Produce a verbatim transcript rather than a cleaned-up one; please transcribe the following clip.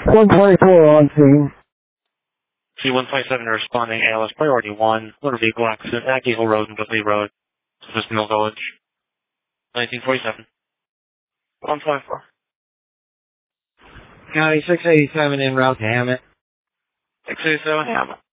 one twenty-four on scene. C one twenty-seven responding, A L S priority one, motor vehicle accident at Gable Road and Dudley Road, Surface Mill Village, nineteen forty-seven. one twenty-four. County six eighty-seven en route to Hammett. six eighty-seven Hammett.